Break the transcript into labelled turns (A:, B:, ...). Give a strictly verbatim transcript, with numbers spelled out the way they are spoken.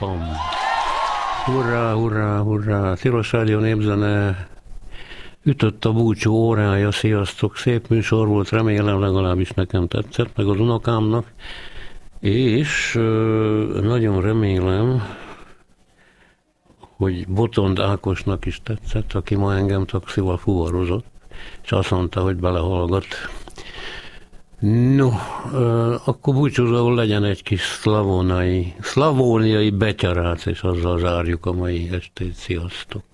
A: pam. Hurrá, hurrá, hurrá. Tilos Rádió Népzene ütött a búcsú órája. Sziasztok, szép műsor volt, remélem legalábbis nekem tetszett, meg az unokámnak. És nagyon remélem, hogy Botond Ákosnak is tetszett, aki ma engem taxival fuvarozott, és azt mondta, hogy belehallgat. No, akkor búcsúzóul legyen egy kis szlavóniai, szlavóniai betyarác, és azzal zárjuk a mai estét. Sziasztok!